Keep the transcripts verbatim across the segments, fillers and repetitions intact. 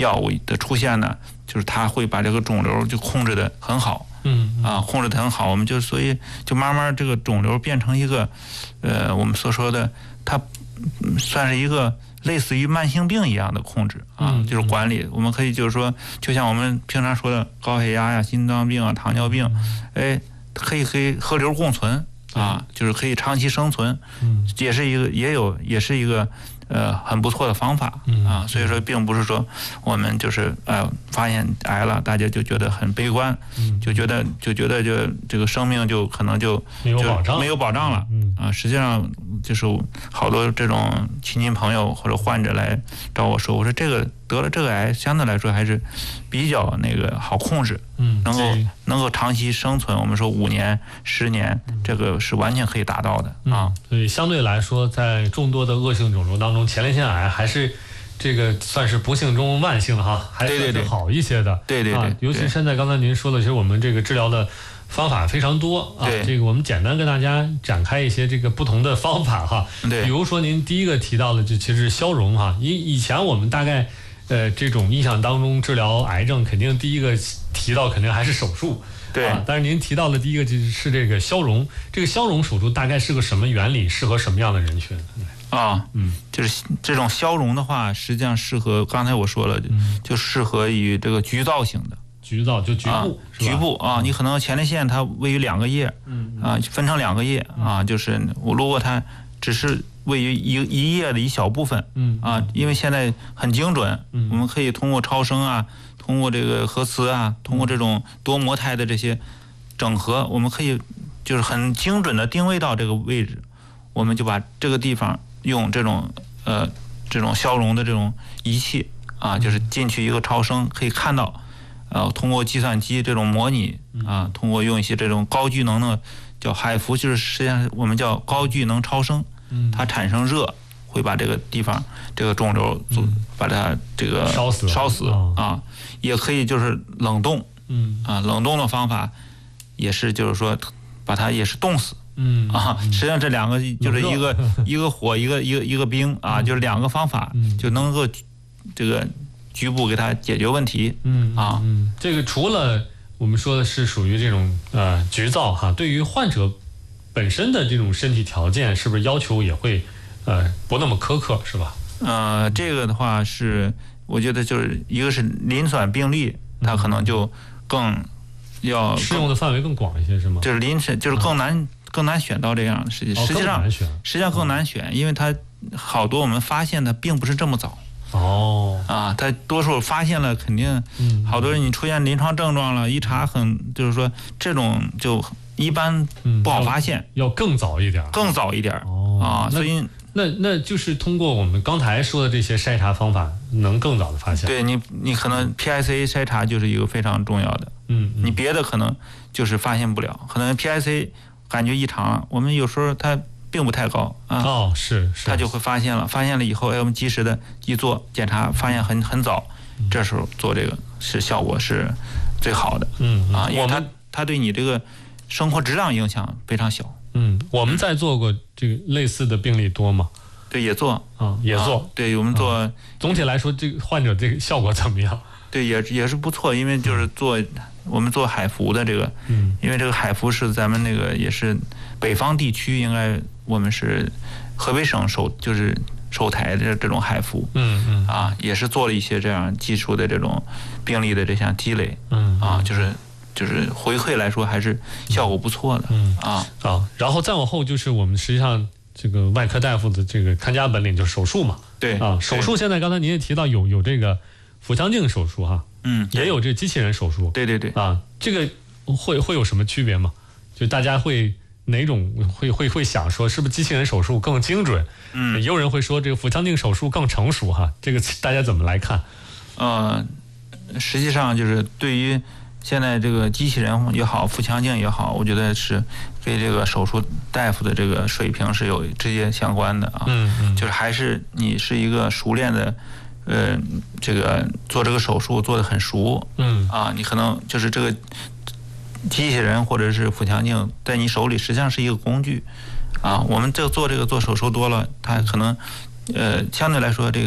药物的出现呢，就是它会把这个肿瘤就控制的很好。 嗯啊，控制得很好，我们就所以就慢慢这个肿瘤变成一个，呃，我们所说的它算是一个类似于慢性病一样的控制啊，就是管理。我们可以就是说，就像我们平常说的高血压呀、心脏病啊、糖尿病，哎，可以可以和瘤共存啊，就是可以长期生存，也是一个也有也是一个。呃，很不错的方法啊，所以说并不是说我们就是呃发现癌了，大家就觉得很悲观，就觉得就觉得就这个生命就可能就没有保障， 没有保障了啊。实际上就是好多这种亲戚朋友或者患者来找我说，我说这个得了这个癌相对来说还是比较那个好控制，嗯，能够能够长期生存。我们说五年、十年，这个是完全可以达到的啊。 所以相对来说，在众多的恶性肿瘤当中，前列腺癌还是这个算是不幸中万幸哈，还算是好一些的。 对对对， 啊，尤其现在刚才您说的，其实我们这个治疗的方法非常多啊。这个我们简单跟大家展开一些这个不同的方法哈。 对， 比如说您第一个提到的，就其实是消融哈。以以前我们大概呃这种印象当中治疗癌症，肯定第一个提到肯定还是手术。 对、 啊，但是您提到的第一个就是这个消融，这个消融手术大概是个什么原理，适合什么样的人群？ 啊，嗯，就是这种消融的话，实际上适合刚才我说了，嗯、就适合于这个局灶型的。 局灶就局部，啊、 局部啊，你可能前列腺它位于两个叶，嗯啊，分成两个叶啊，就是我如果它只是位于一一叶的一小部分，嗯啊，因为现在很精准，嗯，我们可以通过超声啊，通过这个核磁啊，通过这种多模态的这些整合，我们可以就是很精准的定位到这个位置，我们就把这个地方用这种呃这种消融的这种仪器啊，就是进去一个超声可以看到，呃，通过计算机这种模拟啊，通过用一些这种高聚能的叫海服，就是实际上我们叫高聚能超声，它产生热，会把这个地方这个肿瘤把它这个烧死烧死啊，也可以就是冷冻，嗯啊，冷冻的方法也是就是说把它也是冻死。嗯啊，实际上这两个就是一个一个火，一个一个一个冰啊，就是两个方法就能够这个局部给它解决问题。嗯啊， 嗯，这个除了我们说的是属于这种呃局灶哈，对于患者本身的这种身体条件，是不是要求也会呃不那么苛刻，是吧？ 呃，这个的话是我觉得就是一个是磷酸病例，它可能就更要适用的范围更广一些，是吗？ 就是磷酸就是更难。嗯更难选到这样的实际，实际上实际上更难选，因为它好多我们发现它并不是这么早。 哦， 啊，它多数发现了，肯定好多人你出现临床症状了，一查很就是说这种就一般不好发现， 要更早一点， 更早一点啊，所以那那就是通过我们刚才说的这些筛查方法，能更早的发现。 对你，你可能 P S A 筛查就是一个非常重要的，嗯，你别的可能就是发现不了，可能 P S A。感觉异常了，我们有时候它并不太高啊， 哦，是是， 它就会发现了，发现了以后，哎，我们及时的一做检查，发现很很早，这时候做这个是效果是最好的，嗯啊，因为它它对你这个生活质量影响非常小。 嗯，我们在做过这个类似的病例多吗？ 对，也做啊，也做， 啊、对我们做、啊。 总体来说，这个患者这个效果怎么样？ 对，也也是不错，因为就是做。我们做海服的这个，嗯，因为这个海服是咱们那个也是北方地区，应该我们是河北省首就是首台的这种海服，嗯嗯，啊，也是做了一些这样技术的这种病例的这项积累，嗯啊，就是就是回馈来说还是效果不错的，嗯啊啊，然后再往后就是我们实际上这个外科大夫的这个看家本领就是手术嘛， 对啊，手术现在刚才您也提到有有这个腹腔镜手术哈。 嗯， 也有这个机器人手术， 对对对， 啊，这个会会有什么区别吗？就大家会哪种会会会想说，是不是机器人手术更精准？嗯，也有人会说这个腹腔镜手术更成熟哈，这个大家怎么来看？ 呃，实际上就是对于现在这个机器人也好，腹腔镜也好，我觉得是跟这个手术大夫的这个水平是有直接相关的啊。嗯嗯，就是还是你是一个熟练的。呃，这个做这个手术做得很熟，嗯啊，你可能就是这个机器人或者是腹腔镜在你手里实际上是一个工具，啊，我们这做这个做手术多了，它可能呃相对来说这个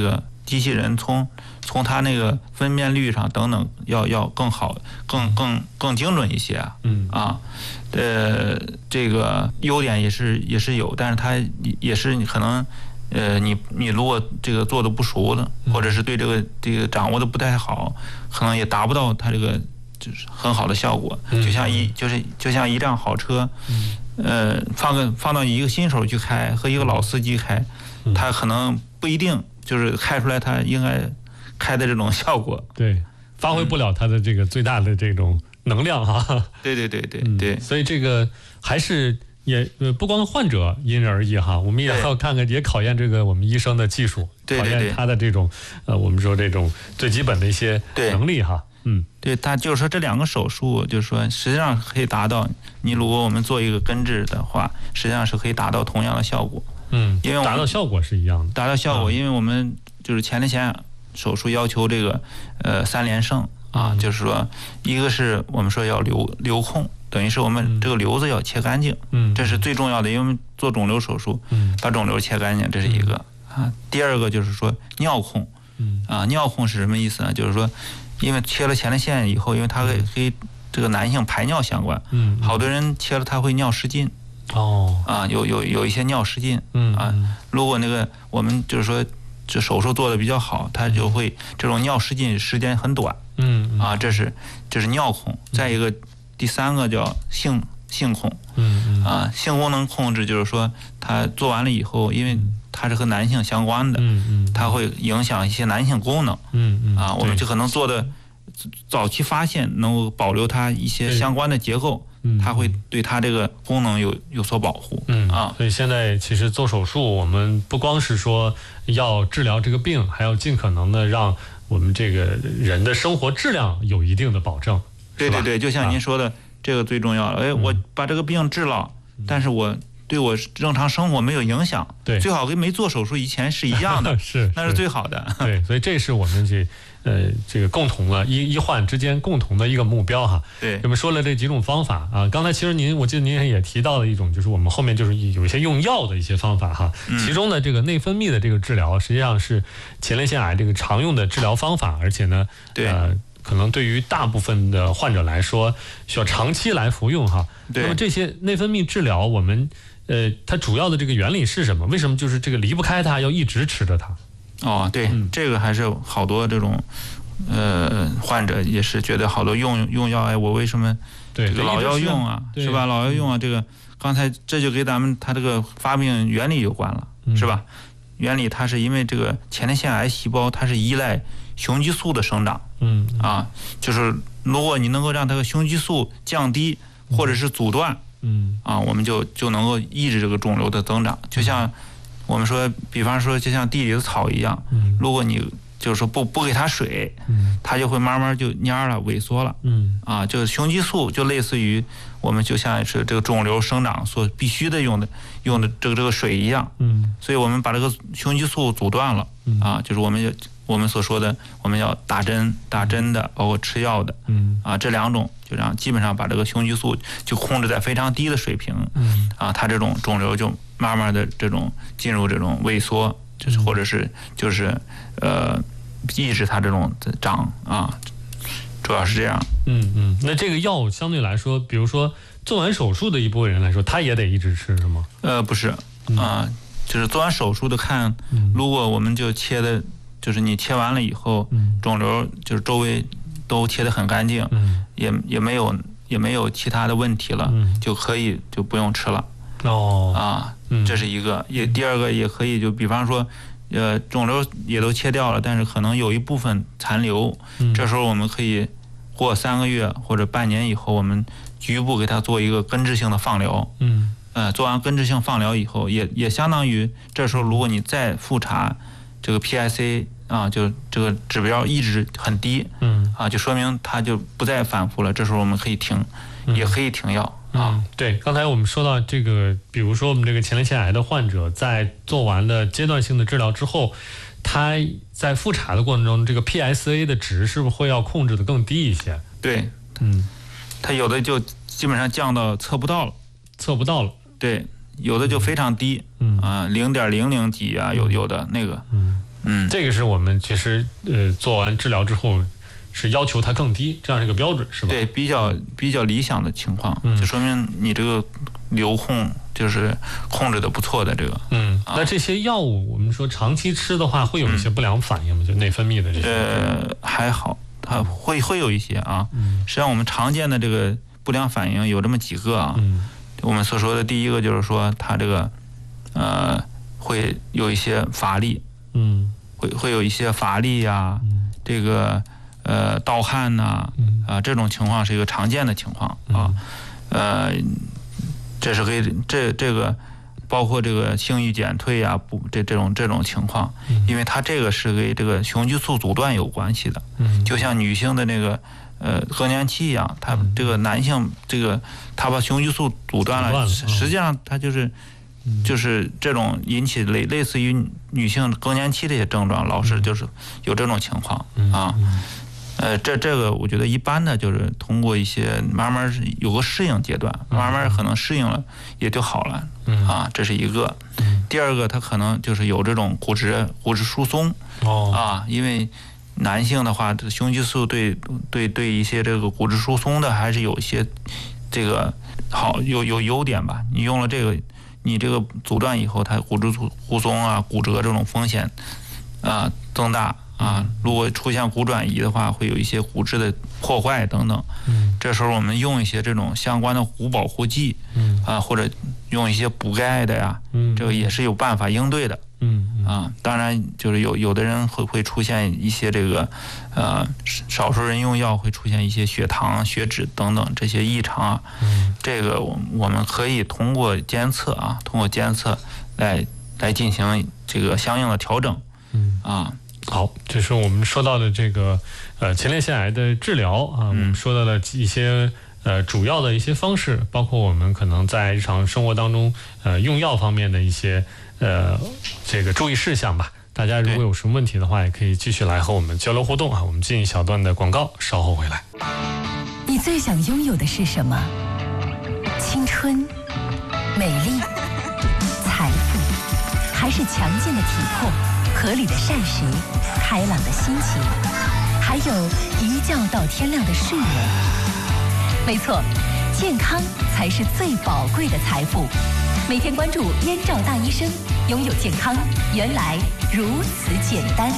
机器人从从它那个分辨率上等等要要更好，更更更精准一些啊。 嗯啊，呃，这个优点也是也是有，但是它也是你可能。呃，你你如果这个做的不熟的，或者是对这个这个掌握的不太好，可能也达不到它这个就是很好的效果。就像一就是就像一辆好车，呃，放个放到一个新手去开和一个老司机开，他可能不一定就是开出来他应该开的这种效果。 对，发挥不了它的这个最大的这种能量哈。 对对对对对、 嗯，所以这个还是。也呃不光患者因人而异哈，我们也要看看，也考验这个我们医生的技术， 对对对， 考验他的这种呃我们说这种最基本的一些能力哈。嗯， 对，他就是说这两个手术，就是说实际上可以达到，你如果我们做一个根治的话，实际上是可以达到同样的效果。 嗯， 因为达到效果是一样的， 达到效果，因为我们就是前列腺癌手术要求这个呃三连胜啊，嗯、就是说一个是我们说要留留空。等于是我们这个瘤子要切干净，嗯，这是最重要的，因为我们做肿瘤手术，嗯，把肿瘤切干净，这是一个啊。第二个就是说尿控，嗯啊，尿控是什么意思呢？就是说，因为切了前列腺以后，因为它会跟这个男性排尿相关，嗯，好多人切了他会尿失禁，哦，啊，有有有一些尿失禁，嗯啊，如果那个我们就是说这手术做的比较好，它就会这种尿失禁时间很短，嗯啊，这是这是尿控，再一个。第三个叫性性控，嗯啊，性功能控制就是说，它做完了以后，因为它是和男性相关的，嗯嗯，它会影响一些男性功能，嗯嗯，啊，我们就可能做的早期发现，能够保留它一些相关的结构，它会对它这个功能有有所保护， 嗯啊，所以现在其实做手术，我们不光是说要治疗这个病，还要尽可能的让我们这个人的生活质量有一定的保证。 对对对，就像您说的，啊、这个最重要了。哎，我把这个病治了，嗯、但是我对我正常生活没有影响， 对， 最好跟没做手术以前是一样的， 是， 那是最好的。 对，所以这是我们这呃这个共同的医医患之间共同的一个目标哈。 对， 我们说了这几种方法啊，刚才其实您我记得您也提到了一种，就是我们后面就是有一些用药的一些方法哈，嗯、其中呢这个内分泌的这个治疗实际上是前列腺癌这个常用的治疗方法，而且呢， 对。 呃可能对于大部分的患者来说，需要长期来服用哈。那么这些内分泌治疗，我们呃，它主要的这个原理是什么？为什么就是这个离不开它，要一直吃着它？ 哦，对，嗯、这个还是好多这种呃患者也是觉得好多用用药，哎，我为什么对老要用啊？是吧？老要用啊，这个刚才这就给咱们它这个发病原理有关了，嗯、是吧？原理它是因为这个前列腺癌细胞，它是依赖雄激素的生长，嗯啊，就是如果你能够让它的雄激素降低或者是阻断，嗯啊，我们就就能够抑制这个肿瘤的增长。就像我们说，比方说，就像地里的草一样，嗯，如果你就是说不不给它水，嗯，它就会慢慢就蔫了、萎缩了，嗯啊，就是雄激素就类似于我们就像是这个肿瘤生长所必须的用的用的这个这个水一样，嗯，所以我们把这个雄激素阻断了，啊，就是我们要。我们所说的，我们要打针、打针的，包括吃药的，嗯，啊，这两种就让基本上把这个雄激素就控制在非常低的水平，嗯，啊，它这种肿瘤就慢慢的这种进入这种萎缩，就是或者是就是呃抑制它这种长啊，主要是这样。 嗯嗯，那这个药相对来说，比如说做完手术的一部分人来说，他也得一直吃是吗？ 呃，不是，啊，就是做完手术的看，如果我们就切的。就是你切完了以后，嗯、肿瘤就是周围都切得很干净，嗯、也也没有也没有其他的问题了，嗯、就可以就不用吃了。哦，啊，嗯、这是一个。也第二个也可以，就比方说，呃，肿瘤也都切掉了，但是可能有一部分残留，嗯、这时候我们可以过三个月或者半年以后，我们局部给它做一个根治性的放疗。嗯，呃，做完根治性放疗以后，也也相当于这时候如果你再复查这个 P I S A。啊，就这个指标一直很低，嗯，啊，就说明它就不再反复了。这时候我们可以停，嗯、也可以停药啊。 嗯、对，刚才我们说到这个，比如说我们这个前列腺癌的患者，在做完了阶段性的治疗之后，他在复查的过程中，这个 P S A 的值是不是会要控制的更低一些？ 对，嗯，他有的就基本上降到测不到了， 测不到了。 对，有的就非常低，嗯啊，零点零零几啊，有有的那个，嗯。 嗯，这个是我们其实呃做完治疗之后是要求它更低，这样是一个标准，是吧？ 对，比较比较理想的情况，嗯、就说明你这个流控就是控制的不错的这个。 嗯，啊、那这些药物我们说长期吃的话会有一些不良反应吗？嗯、就内分泌的这些？ 呃，还好，它会会有一些啊。嗯，实际上我们常见的这个不良反应有这么几个啊。嗯，我们所说的第一个就是说它这个呃会有一些乏力。嗯，会会有一些乏力呀、啊，嗯、这个。呃，盗汗呐、啊，啊、呃，这种情况是一个常见的情况啊，呃，这是给这这个包括这个性欲减退啊，不这这种这种情况，因为它这个是跟这个雄激素阻断有关系的，就像女性的那个呃更年期一样，它这个男性这个他把雄激素阻断了，实际上它就是就是这种引起类类似于女性更年期这些症状，老是就是有这种情况啊。呃，这这个我觉得一般的就是通过一些慢慢有个适应阶段，慢慢可能适应了也就好了，啊，这是一个。第二个，它可能就是有这种骨质骨质疏松，啊，因为男性的话，雄激素对对对一些这个骨质疏松的还是有一些这个好有有优点吧。你用了这个，你这个阻断以后，它骨质疏松啊、骨折这种风险啊增大。啊，如果出现骨转移的话，会有一些骨质的破坏等等。嗯，这时候我们用一些这种相关的骨保护剂，嗯，啊，或者用一些补钙的呀，嗯，这个也是有办法应对的。嗯，啊，当然就是有有的人会会出现一些这个，呃，少数人用药会出现一些血糖、血脂等等这些异常啊。嗯，这个我我们可以通过监测啊，通过监测来来进行这个相应的调整。嗯，啊。 好，这是我们说到的这个呃前列腺癌的治疗啊，我们说到了一些呃主要的一些方式，包括我们可能在日常生活当中呃用药方面的一些呃这个注意事项吧。大家如果有什么问题的话，也可以继续来和我们交流互动啊。我们进一小段的广告，稍后回来。 你最想拥有的是什么？青春、美丽、财富，还是强健的体魄？合理的膳食，开朗的心情，还有一觉到天亮的睡眠。没错，健康才是最宝贵的财富。每天关注燕赵大医生，拥有健康原来如此简单。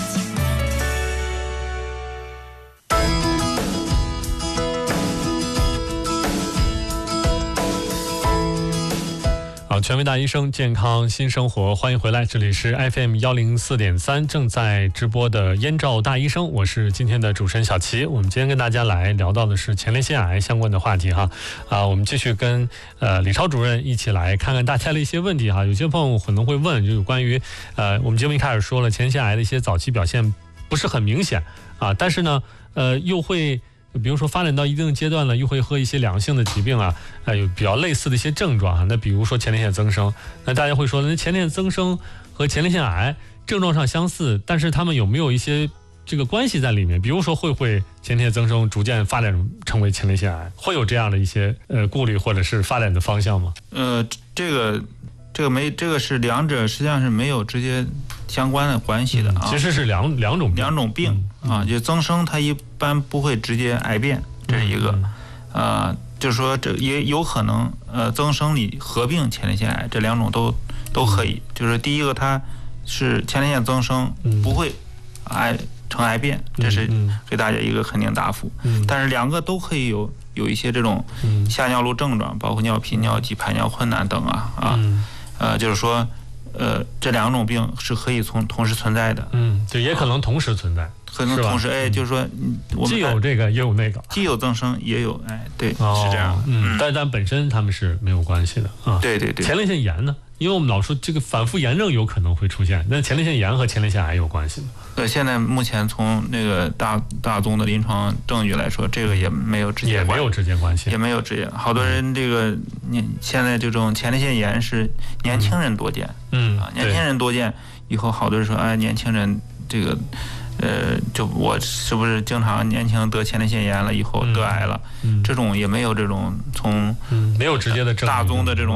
权威大医生，健康新生活，欢迎回来，这里是 F M 一零四点三正在直播的燕赵大医生，我是今天的主持人小齐。我们今天跟大家来聊到的是前列腺癌相关的话题哈，啊，我们继续跟呃李超主任一起来看看大家的一些问题哈。有些朋友可能会问，就有关于呃我们节目一开始说了，前列腺癌的一些早期表现不是很明显啊，但是呢，呃又会。比如说发展到一定的阶段了，又会和一些良性的疾病啊，呃，有比较类似的一些症状啊。那比如说前列腺增生，那大家会说，那前列腺增生和前列腺癌症状上相似，但是他们有没有一些这个关系在里面？比如说会不会前列腺增生逐渐发展成为前列腺癌，会有这样的一些呃顾虑或者是发展的方向吗？ 呃，这个这个没这个是两者实际上是没有直接相关的关系的啊。 嗯、其实是两两种病两种病。嗯啊，就增生，它一般不会直接癌变，这是一个，呃，就是说这也有可能，呃，增生里合并前列腺癌，这两种都都可以。就是第一个，它是前列腺增生，不会癌成癌变，这是给大家一个肯定答复。但是两个都可以有有一些这种下尿路症状，包括尿频、尿急、排尿困难等啊啊，呃，就是说。呃，这两种病是可以从同时存在的， 嗯，就也可能同时存在， 可能同时，哎，就是说，我们既有这个也有那个， 既有增生也有，哎，对，哦、是这样， 嗯，但但本身他们是没有关系的啊， 对对对。 前列腺炎呢？因为我们老说这个反复炎症有可能会出现，那前列腺炎和前列腺癌有关系吗？ 呃，现在目前从那个大大宗的临床证据来说，这个也没有直接关系， 也没有直接关系， 也没有直接。好多人这个年现在这种前列腺炎是年轻人多见，嗯啊，年轻人多见以后，好多人说，哎，年轻人这个。呃，就我是不是经常年轻得前列腺炎了以后得癌了？嗯，这种也没有这种从嗯没有直接的证大宗的这种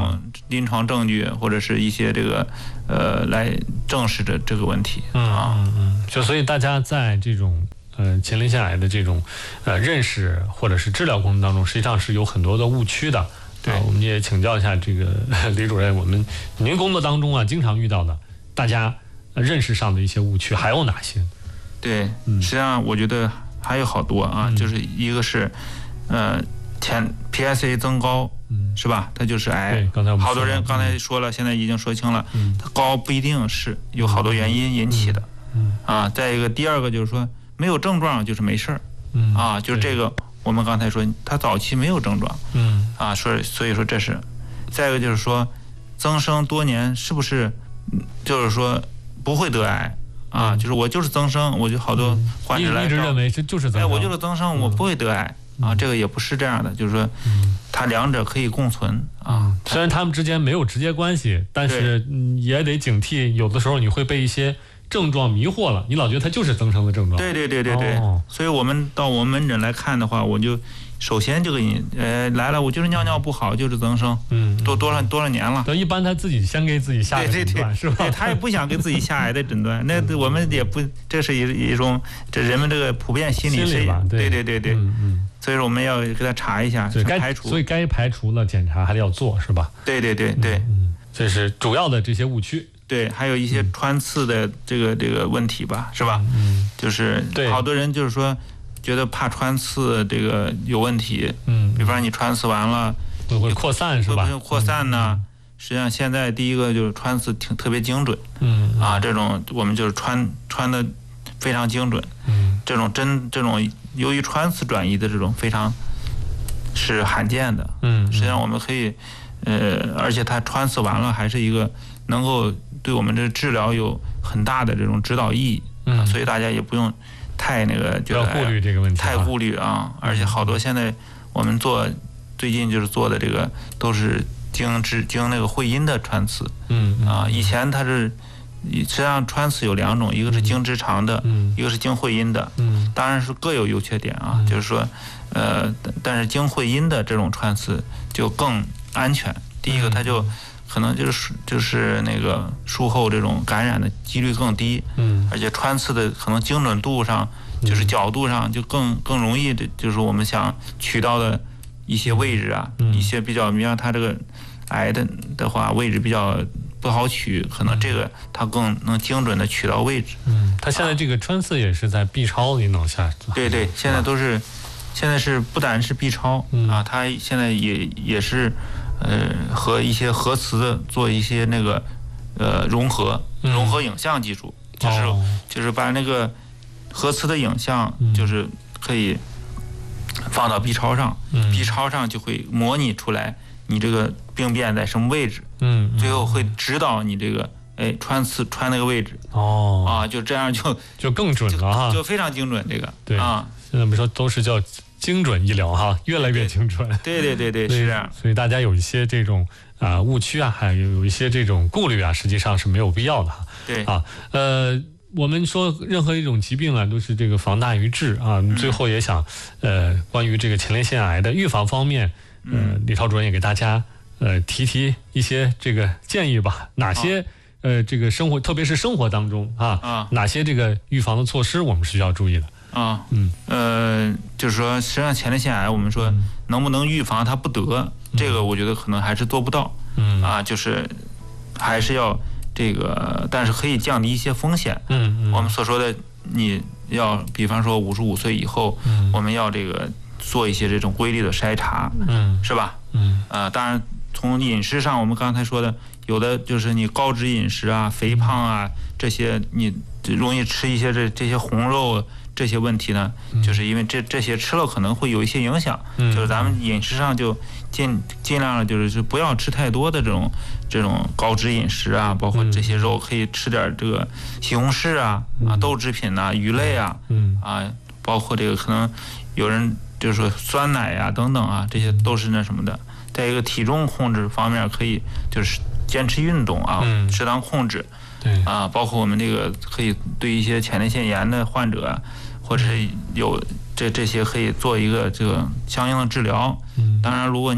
临床证据或者是一些这个呃来证实这这个问题啊。 嗯嗯，就所以大家在这种呃前列腺癌的这种呃认识或者是治疗过程当中，实际上是有很多的误区的。 对， 啊、我们也请教一下这个李主任，我们您工作当中啊经常遇到的大家认识上的一些误区还有哪些？ 对，实际上我觉得还有好多啊，嗯、就是一个是呃前 P S A 增高。嗯、是吧？它就是癌。 对，刚才我们好多人刚才说了，嗯、现在已经说清了，嗯、它高不一定是有好多原因引起的。嗯嗯、啊，再一个，第二个就是说没有症状就是没事儿。嗯啊，就是这个我们刚才说，它早期没有症状。嗯啊，说所以说这是。再一个就是说，增生多年是不是就是说不会得癌？啊，就是我就是增生，我就好多患者来一直认为这就是增生， 哎，我就是增生，我不会得癌。啊，这个也不是这样的，就是说，它两者可以共存啊。 虽然他们之间没有直接关系，但是也得警惕，有的时候你会被一些症状迷惑了，你老觉得它就是增生的症状。 对对对对对。哦、所以我们到我们门诊来看的话，我就首先就给你，呃，来了，我就是尿尿不好，就是增生，嗯，都多少多少年了。 一般他自己先给自己下诊断，是吧？ 对，他也不想给自己下癌的诊断，那我们也不，这是一一种这人们这个普遍心理是吧？ 对对对对，嗯嗯。所以说我们要给他查一下，排除。 所以该排除了检查还得要做，是吧？ 对对对对， 嗯，这是主要的这些误区。 对，还有一些穿刺的这个这个问题吧，是吧？嗯，就是好多人就是说觉得怕穿刺这个有问题，嗯，比方你穿刺完了会会扩散是吧？ 会不会扩散呢？实际上现在第一个就是穿刺挺特别精准，嗯啊，这种我们就是穿穿的非常精准，嗯，这种针这种。由于穿刺转移的这种非常是罕见的，嗯，实际上我们可以，呃，而且它穿刺完了还是一个能够对我们这治疗有很大的这种指导意义，嗯，所以大家也不用太那个觉得顾虑这个问题， 太顾虑啊，而且好多现在我们做最近就是做的这个都是经治经那个会阴的穿刺，嗯啊，以前它是。实际上穿刺有两种，一个是经直肠的，嗯、一个是经会阴的，嗯、当然是各有优缺点啊。嗯、就是说，呃，但是经会阴的这种穿刺就更安全。第一个，它就可能就是就是那个术后这种感染的几率更低，嗯、而且穿刺的可能精准度上，就是角度上就更更容易的，就是我们想取到的一些位置啊，嗯、一些比较，你像它这个癌的的话，位置比较。不好取，可能这个它更能精准的取到位置。嗯， 它现在这个穿刺也是在 B 超里弄下。 对对，现在都是，现在是不单是 B 超、嗯、啊，它现在也也是，呃，和一些核磁的做一些那个呃融合融合影像技术，嗯、就是、哦、就是把那个核磁的影像就是可以放到 B 超上、嗯、，B 超上就会模拟出来。你这个病变在什么位置？嗯，最后会指导你这个，哎，穿刺穿那个位置。哦，啊，就这样就就更准了哈， 就非常精准。这个对啊， 现在我们说都是叫精准医疗哈，越来越精准。 对对对对，是这样。 所以大家有一些这种啊、呃、误区啊，还有有一些这种顾虑啊，实际上是没有必要的哈。 对啊， 呃。我们说任何一种疾病啊，都是这个防大于治啊。嗯、最后也想，呃，关于这个前列腺癌的预防方面，呃，李超主任也给大家呃提提一些这个建议吧。哪些、啊、呃这个生活，特别是生活当中啊，啊哪些这个预防的措施我们是需要注意的啊？嗯，呃，就是说，实际上前列腺癌，我们说能不能预防它不得，嗯、这个我觉得可能还是做不到。嗯啊，就是还是要。这个，但是可以降低一些风险。嗯，嗯我们所说的，你要比方说五十五岁以后，嗯，我们要这个做一些这种规律的筛查，嗯，是吧？嗯，呃，当然从饮食上，我们刚才说的，有的就是你高脂饮食啊、肥胖啊这些，你容易吃一些这这些红肉。这些问题呢，就是因为这这些吃了可能会有一些影响，嗯、就是咱们饮食上就尽尽量的就是不要吃太多的这种这种高脂饮食啊，包括这些肉可以吃点这个西红柿啊、嗯、啊豆制品呐、鱼类啊，嗯啊，包括这个可能有人就是说酸奶呀、啊、等等啊，这些都是那什么的。在一个体重控制方面，可以就是坚持运动啊，嗯、适当控制。对啊，包括我们这个可以对一些前列腺炎的患者啊，或者是有这这些可以做一个这个相应的治疗。嗯，当然，如果你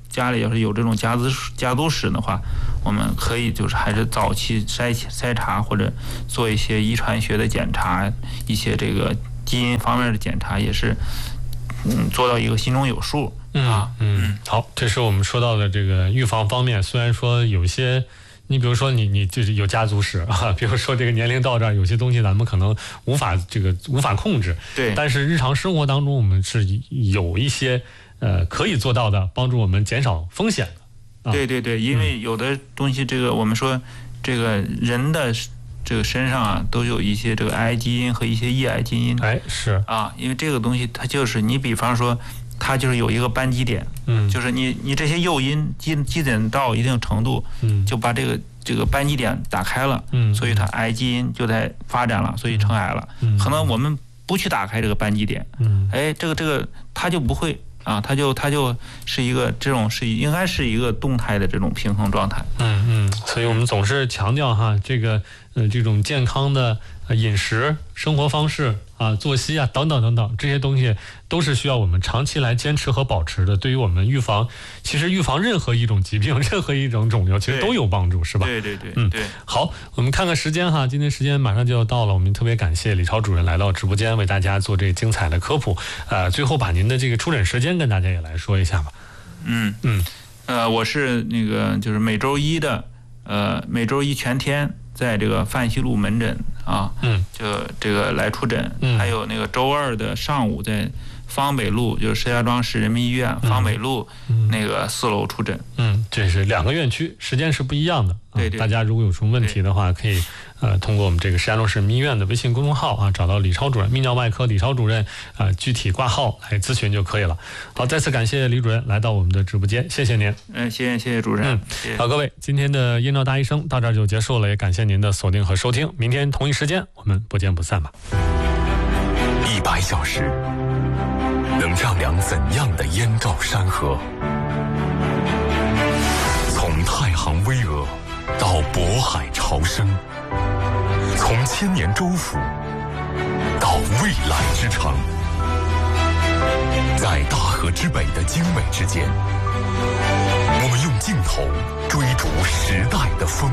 家里要是有这种家族家族史的话，我们可以就是还是早期筛筛查或者做一些遗传学的检查，一些这个基因方面的检查，也是嗯做到一个心中有数啊。 嗯，好，这是我们说到的这个预防方面，虽然说有一些。你比如说你，你就是有家族史啊，比如说这个年龄到这儿，有些东西咱们可能无法这个无法控制， 对。 但是日常生活当中，我们是有一些呃可以做到的，帮助我们减少风险的。啊、 对对对，因为有的东西，这个我们说，这个人的这个身上啊，都有一些这个癌基因和一些抑癌基因。 哎，是啊，因为这个东西它就是你，比方说。它就是有一个扳机点，嗯，就是你你这些诱因积积攒到一定程度，嗯，就把这个这个扳机点打开了，嗯，所以它癌基因就在发展了，所以成癌了。嗯，可能我们不去打开这个扳机点，嗯，哎，这个这个它就不会啊，它就它就是一个这种是应该是一个动态的这种平衡状态。 嗯嗯，所以我们总是强调哈，这个呃这种健康的饮食、生活方式啊、作息啊等等等等，这些东西都是需要我们长期来坚持和保持的。对于我们预防，其实预防任何一种疾病、任何一种肿瘤，其实都有帮助，是吧？ 对对对， 嗯对。 好，我们看看时间哈，今天时间马上就要到了，我们特别感谢李超主任来到直播间为大家做这精彩的科普。呃，最后把您的这个出诊时间跟大家也来说一下吧。 嗯嗯，呃，我是那个就是每周一的，呃，每周一全天。在这个范西路门诊啊，嗯，就这个来出诊，嗯，还有那个周二的上午在方北路，就是石家庄市人民医院方北路那个四楼出诊。 嗯，这是两个院区，时间是不一样的。 对对， 大家如果有什么问题的话，可以呃通过我们这个石家庄市人民医院的微信公众号啊，找到李超主任，泌尿外科李超主任啊、呃，具体挂号来咨询就可以了。好，再次感谢李主任来到我们的直播间，谢谢您。 嗯，谢谢谢谢主任。 嗯， 谢谢。 好，各位，今天的燕赵大医生到这儿就结束了，也感谢您的锁定和收听。明天同一时间我们不见不散吧。 一百小时能丈量怎样的燕赵山河？从太行巍峨到渤海潮生，从千年州府到未来之城，在大河之北的精美之间，我们用镜头追逐时代的风。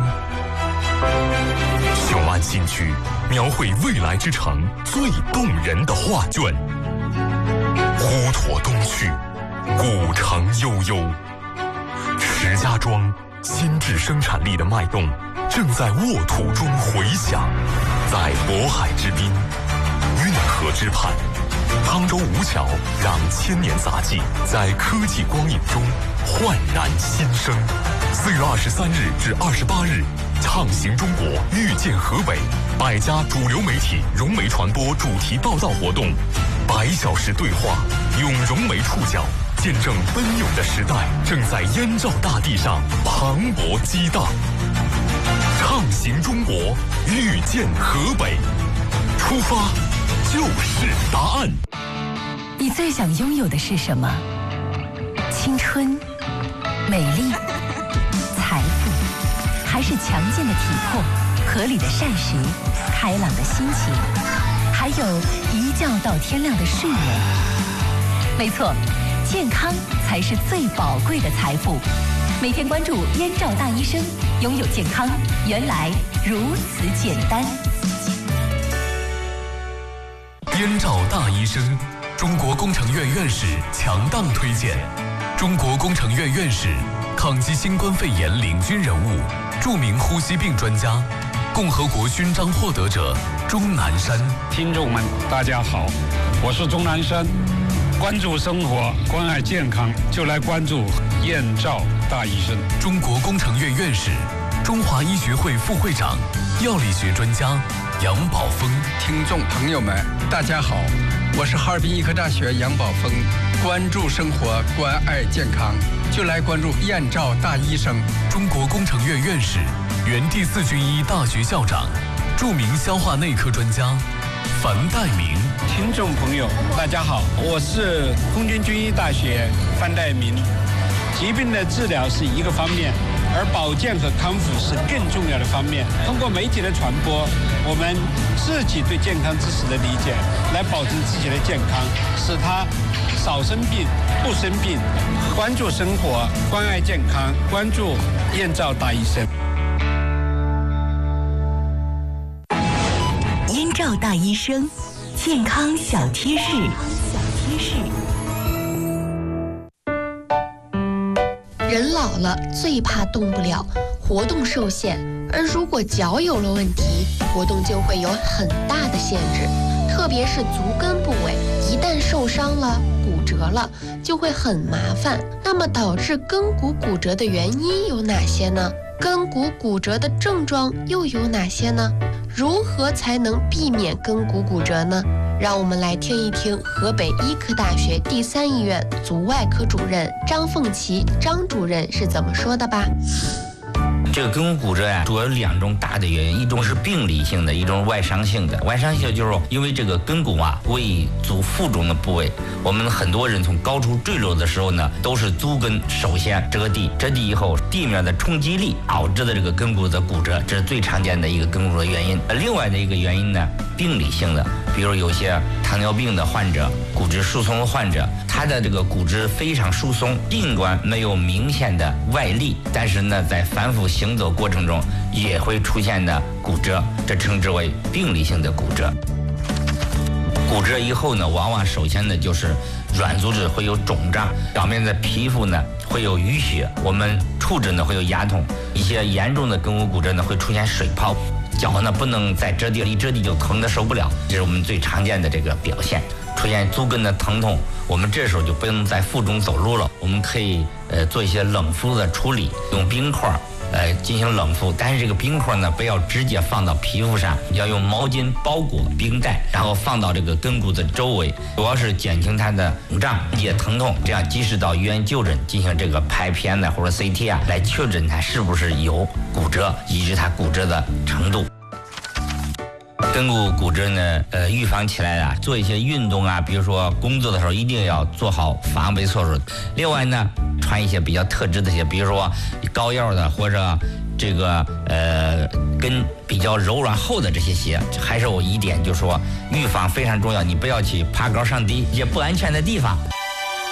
雄安新区描绘未来之城最动人的画卷。滹沱东去，古城悠悠。石家庄新质生产力的脉动正在沃土中回响，在渤海之滨，运河之畔，杭州吴桥让千年杂技在科技光影中焕然新生。四月二十三日至二十八日，畅行中国，遇见河北，百家主流媒体融媒传播主题报道活动，百小时对话，用融媒触角见证奔涌的时代正在燕赵大地上磅礴激荡。畅行中国，遇见河北，出发就是答案。 你最想拥有的是什么？青春、美丽、财富，还是强健的体魄、合理的膳食、开朗的心情，还有一觉到天亮的睡眠？没错，健康才是最宝贵的财富。每天关注燕赵大医生，拥有健康原来如此简单。 燕赵大医生，中国工程院院士强档推荐，中国工程院院士，抗击新冠肺炎领军人物，著名呼吸病专家，共和国勋章获得者钟南山。 听众们，大家好，我是钟南山。关注生活，关爱健康，就来关注燕赵大医生。 中国工程院院士，中华医学会副会长，药理学专家杨宝峰。 听众朋友们，大家好，我是哈尔滨医科大学杨宝峰。关注生活，关爱健康，就来关注燕赵大医生。 中国工程院院士，原第四军医大学校长，著名消化内科专家樊岱明。 听众朋友，大家好，我是空军军医大学樊岱明。疾病的治疗是一个方面， 而保健和康复是更重要的方面。通过媒体的传播，我们自己对健康知识的理解，来保证自己的健康，使他少生病、不生病。关注生活，关爱健康，关注燕赵大医生。 燕赵大医生，健康小贴士。小贴士。 人老了最怕动不了，活动受限，而如果脚有了问题，活动就会有很大的限制，特别是足跟部位，一旦受伤了、骨折了，就会很麻烦。那么导致跟骨骨折的原因有哪些呢？跟骨骨折的症状又有哪些呢？如何才能避免跟骨骨折呢？让我们来听一听河北医科大学第三医院足外科主任张凤琪张主任是怎么说的吧。 这个跟骨骨折呀，主要有两种大的原因，一种是病理性的，一种是外伤性的。外伤性就是因为这个跟骨啊为足腹中的部位，我们很多人从高处坠落的时候呢，都是足跟首先折地，折地以后地面的冲击力导致的这个跟骨的骨折，这是最常见的一个跟骨的原因。另外的一个原因呢，病理性的，比如有些糖尿病的患者、骨质疏松的患者，他的这个骨质非常疏松，尽管没有明显的外力，但是呢，在反复行走过程中也会出现的骨折，这称之为病理性的骨折。骨折以后呢，往往首先呢就是软组织会有肿胀，表面的皮肤呢会有淤血，我们触诊呢会有牙痛，一些严重的跟骨骨折呢会出现水泡，脚呢不能再折地了，一折地就疼得受不了，这是我们最常见的这个表现。出现足跟的疼痛，我们这时候就不能在腹中走路了，我们可以呃做一些冷敷的处理，用冰块呃进行冷敷，但是这个冰块呢不要直接放到皮肤上，要用毛巾包裹冰袋，然后放到这个跟骨的周围，主要是减轻它的肿胀、缓解疼痛，这样及时到医院就诊进行这个拍片呢或者 C T 啊，来确诊它是不是有骨折，以及它骨折的程度。跟骨骨折呢，呃，预防起来啊，做一些运动啊，比如说工作的时候一定要做好防备措施。另外呢，穿一些比较特制的鞋，比如说高腰的或者这个呃跟比较柔软厚的这些鞋。还是有一点就是说，预防非常重要，你不要去爬高上低一些不安全的地方。